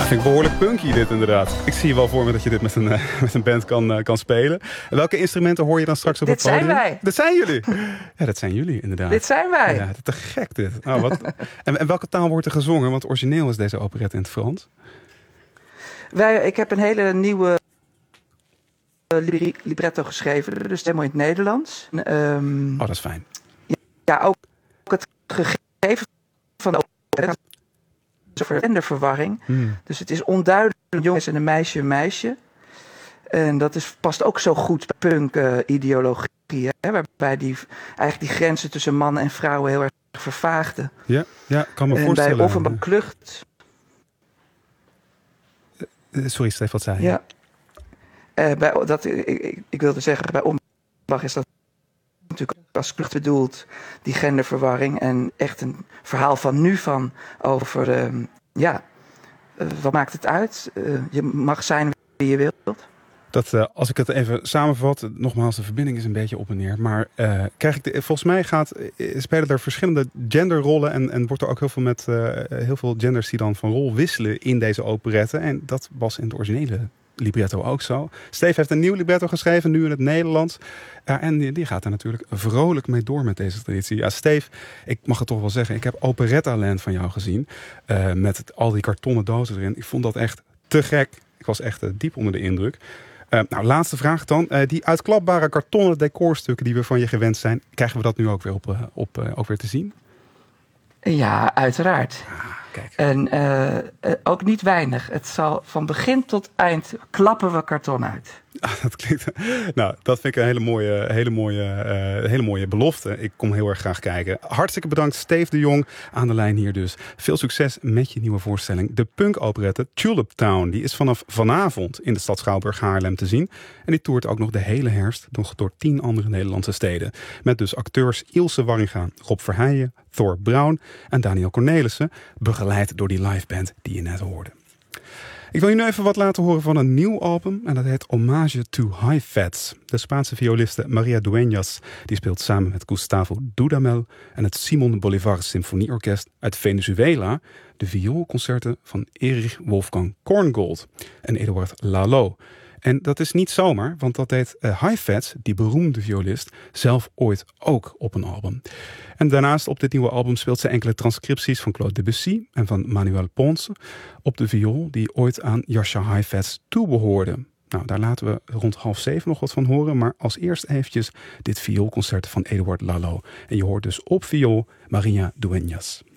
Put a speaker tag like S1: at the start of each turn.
S1: Vind ik behoorlijk punky dit inderdaad. Ik zie je wel voor me dat je dit met een band kan spelen. En welke instrumenten hoor je dan straks op het podium?
S2: Dit zijn wij.
S1: Dat zijn jullie. Ja, dat zijn jullie inderdaad.
S2: Dit zijn wij.
S1: Ja, te gek dit. Oh, wat. En welke taal wordt er gezongen? Want origineel is deze operette in het Frans.
S2: Ik heb een hele nieuwe libretto geschreven. Dus helemaal in het Nederlands.
S1: Oh, dat is fijn.
S2: Ja, ook het gegeven van de operette over genderverwarring. Dus het is onduidelijk een jongens en een meisje. En dat past ook zo goed bij punk-ideologie. Waarbij eigenlijk die grenzen tussen mannen en vrouwen heel erg vervaagden.
S1: Ja, kan me voorstellen.
S2: Bij Offenbach Klucht.
S1: Sorry, Stef, wat zei je?
S2: Ja. Ik wilde zeggen, bij Offenbach is dat natuurlijk als klucht bedoeld, die genderverwarring. En echt een verhaal van nu over... wat maakt het uit? Je mag zijn wie je wilt.
S1: Als ik het even samenvat, nogmaals, de verbinding is een beetje op en neer. Maar volgens mij spelen er verschillende genderrollen en wordt er ook heel veel met heel veel genders die dan van rol wisselen in deze operette. En dat was in het originele libretto ook zo. Steve heeft een nieuw libretto geschreven, nu in het Nederlands. En die gaat er natuurlijk vrolijk mee door met deze traditie. Ja, Steve, ik mag het toch wel zeggen, ik heb Operetta Land van jou gezien. Met al die kartonnen dozen erin. Ik vond dat echt te gek. Ik was echt diep onder de indruk. Laatste vraag dan. Die uitklapbare kartonnen decorstukken die we van je gewend zijn, krijgen we dat nu ook weer ook weer te zien?
S2: Ja, uiteraard.
S1: Kijk.
S2: En ook niet weinig. Het zal van begin tot eind klappen we karton uit.
S1: Dat klinkt. Nou, dat vind ik een hele mooie belofte. Ik kom heel erg graag kijken. Hartstikke bedankt, Steve de Jong, aan de lijn hier dus. Veel succes met je nieuwe voorstelling. De punk-operette Tulip Town. Die is vanaf vanavond in de stad Schouwburg Haarlem te zien. En die toert ook nog de hele herfst nog door 10 andere Nederlandse steden. Met dus acteurs Ilse Warringa, Rob Verheijen, Thor Braun en Daniel Cornelissen. Begeleid door die liveband die je net hoorde. Ik wil je nu even wat laten horen van een nieuw album. En dat heet Hommage to High Fats. De Spaanse violiste Maria Dueñas die speelt samen met Gustavo Dudamel en het Simon Bolivar Symfonieorkest uit Venezuela de vioolconcerten van Erich Wolfgang Korngold en Eduard Lalo. En dat is niet zomaar, want dat deed High Fats, die beroemde violist, zelf ooit ook op een album. En daarnaast op dit nieuwe album speelt ze enkele transcripties van Claude Debussy en van Manuel Ponce op de viool die ooit aan Jascha High Fats toebehoorde. Nou, daar laten we rond 6:30 nog wat van horen, maar als eerst eventjes dit vioolconcert van Eduard Lalo. En je hoort dus op viool Maria Dueñas.